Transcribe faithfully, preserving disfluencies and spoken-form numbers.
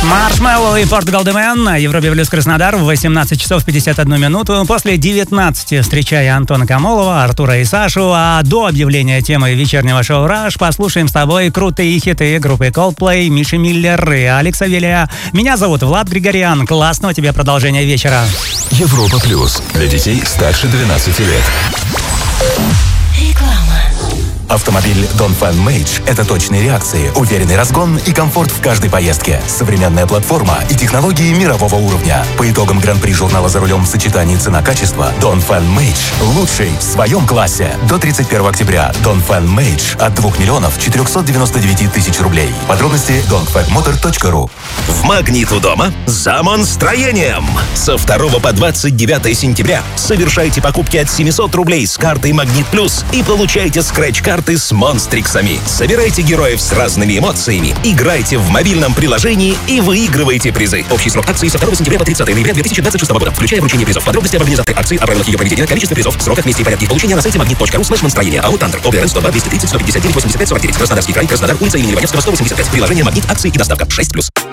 Маршмеллоу и Portugal The Man на Европе Плюс Краснодар в восемнадцать часов пятьдесят одну минуту. После девятнадцати встречая Антона Камолова, Артура и Сашу, а до объявления темы вечернего шоу «Раш» послушаем с тобой крутые хиты группы Coldplay, Миши Миллер и Алекса Велия. Меня зовут Влад Григорян. Классного тебе продолжения вечера. Европа Плюс. Для детей старше двенадцати лет. Реклама. Автомобиль Dongfeng Mage – это точные реакции, уверенный разгон и комфорт в каждой поездке. Современная платформа и технологии мирового уровня. По итогам Гран-при журнала «За рулем» в сочетании цена-качество, Dongfeng Mage – лучший в своем классе. До тридцать первого октября Dongfeng Mage от двух миллионов четырехсот девяноста девяти тысяч рублей. Подробности dongfeng motor точка ру. В «Магнит» у дома за монстроением. Со второго по двадцать девятое сентября совершайте покупки от семисот рублей с картой «Магнит Плюс» и получайте скретч-карты с монстриксами. Собирайте героев с разными эмоциями, играйте в мобильном приложении и выигрывайте призы. Общий срок акции со второго сентября по тридцатое ноября две тысячи двадцать шестого года, включая вручение призов. Подробности об организации акции, о правилах ее проведения, количестве призов, сроках, месте и порядке их получения на сайте магнит точка ру слэш монстроение. АО «Тандр». ОБРН сто два двести тридцать сто пятьдесят девять восемьдесят пять сорок девять. Краснодарский край, Краснодар, улица имени Леваневского, сто восемьдесят пять. Приложение «Магнит», акции и доставка. шесть плюс.